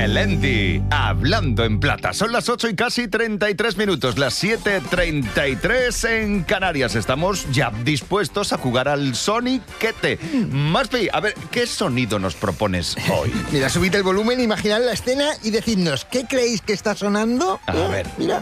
Melendi, hablando en plata. Son las 8 y casi 33 minutos, las 7:33 en Canarias. Estamos ya dispuestos a jugar al Soniquete. Maspi, a ver, ¿qué sonido nos propones hoy? Mira, subid el volumen, imaginad la escena y decidnos, ¿qué creéis que está sonando? A ver. Mira.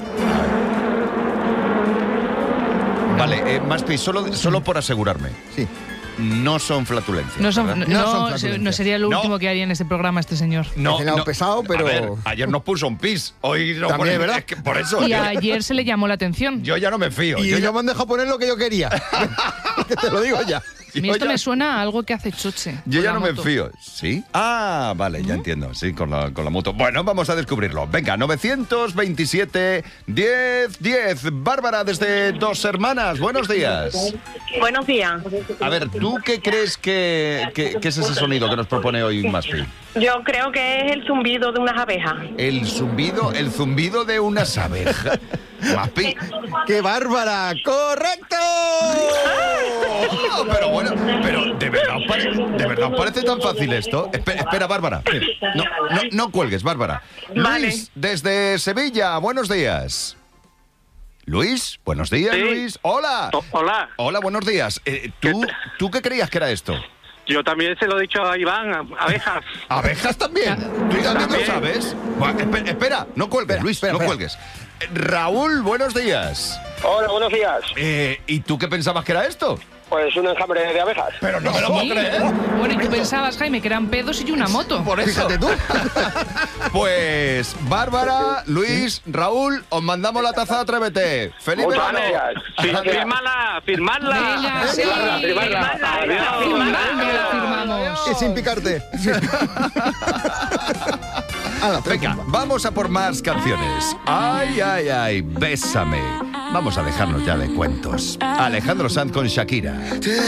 Vale, Maspi, solo por asegurarme. Sí. No son flatulencias. No, son flatulencias. no sería lo No. último que haría en este programa este señor. Cenado pesado, pero... A ver, ayer nos puso un pis. Hoy no También, pone, ¿verdad? es que por eso. Y ayer se le llamó la atención. Yo ya no me fío. Y yo no me han dejado poner lo que yo quería. Que te lo digo ya. A mí esto me suena a algo que hace Choche. Yo con ya la no me moto. fío. ¿Sí? Ah, vale, ya entiendo. Sí, con la moto. Bueno, vamos a descubrirlo. Venga, 927 10 10. Bárbara, desde Dos Hermanas. Buenos días. Buenos días. A ver, ¿tú qué crees que es ese sonido que nos propone hoy Maspi? Yo creo que es el zumbido de unas abejas. El zumbido de unas abejas. Maspi. ¡Qué bárbara! ¡Correcto! Pero bueno, pero ¿de verdad os parece tan fácil esto? Espera, Bárbara. No cuelgues, Bárbara. Vale. Luis, desde Sevilla, buenos días. Luis, buenos días, Sí. Luis. Hola. Hola, Hola, buenos días. ¿Tú qué creías que era esto? yo también se lo he dicho a Iván, abejas. ¿Abejas también? ¿Tú también lo También. sabes? Bueno, espera, no cuelgues, Luis, no cuelgues. Raúl, buenos días. Hola, buenos días. ¿Y tú qué pensabas que era esto? Pues un enjambre de abejas. Pero no me lo puedo Sí. creer. Bueno, ¿y tú pensabas, Jaime, que eran pedos y una moto? Por eso. Fíjate tú. Pues, Bárbara, Luis, Raúl, os mandamos la taza de Atrévete. ¡Feliz Muchas verano! gracias. Sí, Gracias. firmadla. Venga, sí. firmarla. La firmamos. Y sin picarte. Ala, Venga, vamos a por más canciones. Ay, ay, ay, bésame. Vamos a dejarnos ya de cuentos. Alejandro Sanz con Shakira.